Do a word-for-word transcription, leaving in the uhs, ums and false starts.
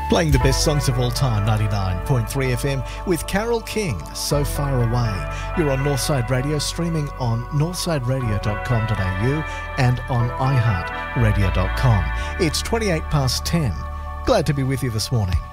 Playing the best songs of all time, ninety-nine point three F M with Carole King, So Far Away. You're on Northside Radio, streaming on northside radio dot com dot a u and on i heart radio dot com. It's twenty-eight past ten. Glad to be with you this morning.